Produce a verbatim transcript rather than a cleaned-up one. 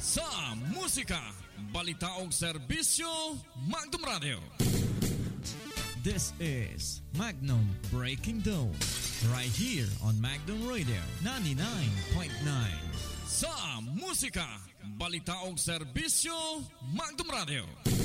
sa musika, balita o serbisyo, Magnum Radio. This is Magnum Breaking Dawn, right here on Magnum Radio ninety-nine point nine. Sa musika, balita o serbisyo, Magnum Radio.